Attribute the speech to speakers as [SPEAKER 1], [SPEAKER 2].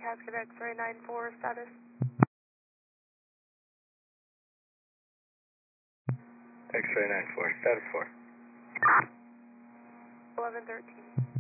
[SPEAKER 1] Cascade X-ray 94 status.
[SPEAKER 2] X-ray 94, status 4.
[SPEAKER 1] 1113.